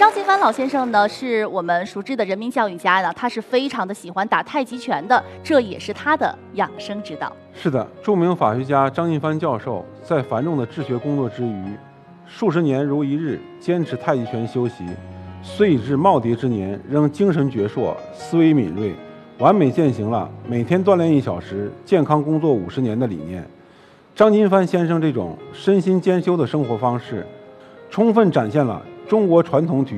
张金帆老先生呢，是我们熟知的人民教育家呢，他是非常的喜欢打太极拳的，这也是他的养生之道。 是的，著名法学家张金帆教授在繁重的治学工作之余，数十年如一日坚持太极拳修习，虽已至耄耋之年，仍精神矍铄，思维敏锐，完美践行了每天锻炼1小时，健康工作50年的理念。张金帆先生这种身心兼修的生活方式，充分展现了中国传统体育